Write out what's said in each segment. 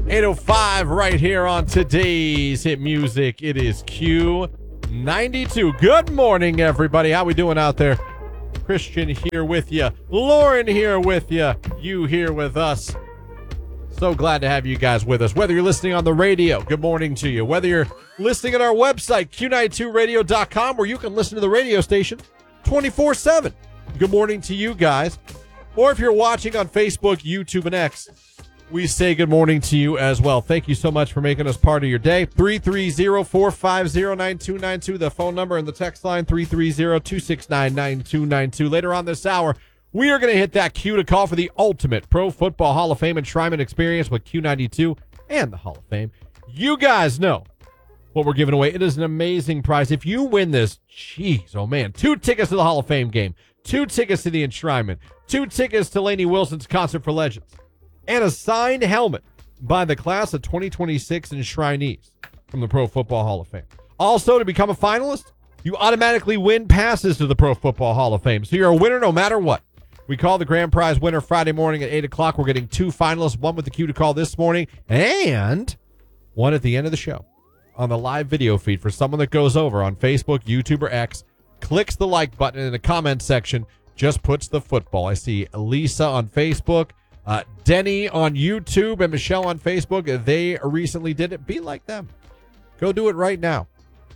8:05 right here on today's hit music. It is Q92. Good morning, everybody. How we doing out there? Christian here with you. Lauren here with you. You here with us. So glad to have you guys with us. Whether you're listening on the radio, good morning to you. Whether you're listening at our website, q92radio.com, where you can listen to the radio station 24/7. Good morning to you guys. Or if you're watching on Facebook, YouTube, and X, we say good morning to you as well. Thank you so much for making us part of your day. 330-450-9292, the phone number, and the text line, 330-269-9292. Later on this hour, we are going to hit that cue to call for the ultimate Pro Football Hall of Fame enshrinement experience with Q92 and the Hall of Fame. You guys know what we're giving away. It is an amazing prize. If you win this, jeez, oh man, 2 tickets to the Hall of Fame game, 2 tickets to the enshrinement, 2 tickets to Lainey Wilson's Concert for Legends, and a signed helmet by the class of 2026 enshrinees from the Pro Football Hall of Fame. Also, to become a finalist, you automatically win passes to the Pro Football Hall of Fame. So you're a winner no matter what. We call the grand prize winner Friday morning at 8 o'clock. We're getting 2 finalists, one with the cue to call this morning, and one at the end of the show on the live video feed for someone that goes over on Facebook, YouTube, or X, clicks the like button in the comment section, just puts the football. I see Lisa on Facebook, Denny on YouTube, and Michelle on Facebook. They recently did it. Be like them. Go do it right now.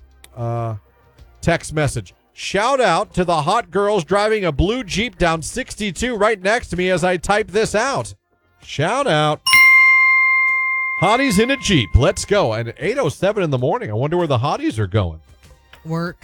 Text message. Shout out to the hot girls driving a blue Jeep down 62 right next to me as I type this out. Shout out. Hotties in a Jeep. Let's go. And 8:07 in the morning. I wonder where the hotties are going. Work.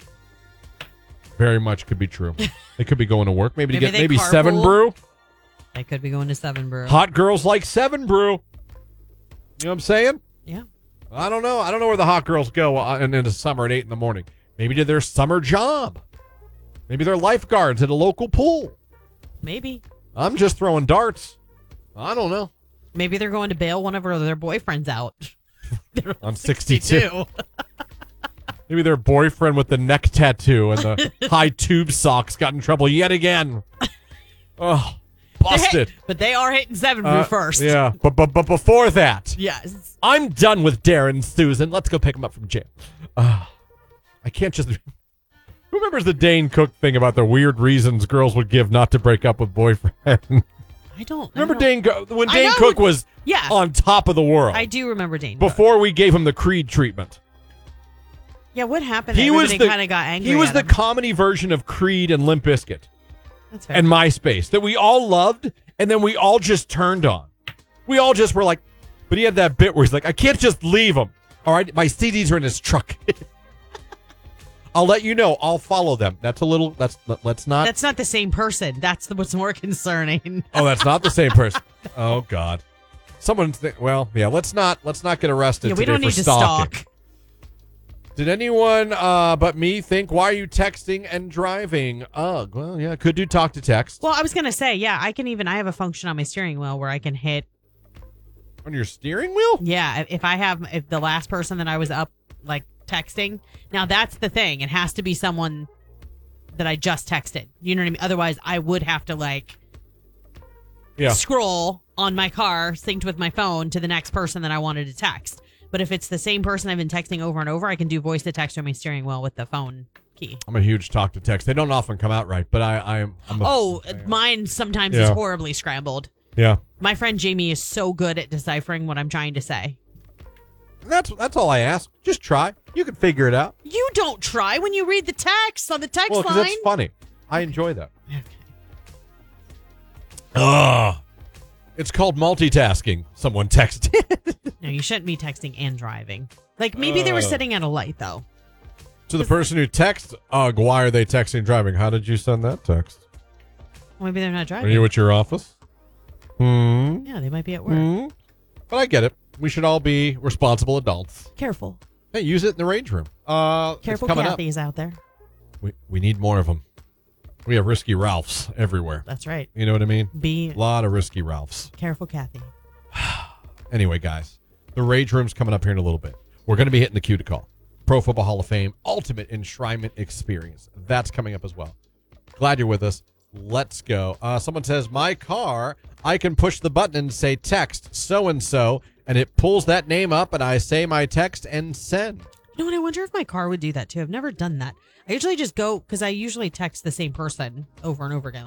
Very much could be true. They could be going to work. Maybe to get carpool. 7 Brew. They could be going to 7 Brew. Hot girls like 7 Brew. You know what I'm saying? Yeah. I don't know. I don't know where the hot girls go in the summer at 8 in the morning. Maybe to their summer job. Maybe they're lifeguards at a local pool. Maybe. I'm just throwing darts. I don't know. Maybe they're going to bail one of their boyfriends out. On 62. Maybe their boyfriend with the neck tattoo and the high tube socks got in trouble yet again. Oh, busted. But they are hitting 7 Brew first. Yeah, but before that, yes, I'm done with Darren and Susan. Let's go pick them up from jail. I can't just... Who remembers the Dane Cook thing about the weird reasons girls would give not to break up with boyfriend? I don't. Remember when Dane Cook was on top of the world? I do remember Dane before we gave him the Creed treatment. Yeah, what happened? Everybody kind of got angry. He was the comedy version of Creed and Limp Bizkit. That's fair. And MySpace that we all loved, and then we all just turned on. We all just were like, but he had that bit where he's like, I can't just leave him. All right, my CDs are in his truck. I'll let you know. I'll follow them. Let's not. That's not the same person. That's what's more concerning. Oh, that's not the same person. Oh God. Let's not get arrested. Yeah, we don't need to stalk. Did anyone but me think, why are you texting and driving? Ugh. Well, yeah, could do talk to text. Well, I was gonna say, yeah, I have a function on my steering wheel where I can hit on your steering wheel. Yeah, if the last person that I was up like texting. Now that's the thing. It has to be someone that I just texted. You know what I mean? Otherwise, I would have to scroll on my car, synced with my phone to the next person that I wanted to text. But if it's the same person I've been texting over and over, I can do voice to text on my steering wheel with the phone key. I'm a huge talk to text. They don't often come out right, but I'm mine sometimes is horribly scrambled. Yeah. My friend Jamie is so good at deciphering what I'm trying to say. That's all I ask. Just try. You can figure it out. You don't try when you read the text on the text line. Well, because it's funny. I enjoy that. Okay. It's called multitasking. Someone texted. No, you shouldn't be texting and driving. Like, maybe they were sitting at a light, though. To the person who texts, why are they texting and driving? How did you send that text? Maybe they're not driving. Are you at your office? Yeah, they might be at work. But I get it. We should all be responsible adults. Careful. Hey, use it in the range room. Careful, Kathy's out there. We need more of them. We have Risky Ralphs everywhere. That's right. You know what I mean? A lot of Risky Ralphs. Careful, Kathy. Anyway, guys, the rage room's coming up here in a little bit. We're going to be hitting the cue to call. Pro Football Hall of Fame Ultimate Enshrinement Experience. That's coming up as well. Glad you're with us. Let's go. Someone says, my car, I can push the button and say text so-and-so, and it pulls that name up, and I say my text and send. You know what? I wonder if my car would do that too. I've never done that. I usually just go because I usually text the same person over and over again.